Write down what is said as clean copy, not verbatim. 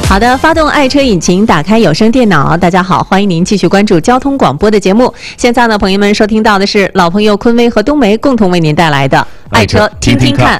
好的，发动爱车引擎，打开有声电脑。大家好，欢迎您继续关注交通广播的节目。现在呢，朋友们收听到的是老朋友昆威和冬梅共同为您带来的爱车听听看。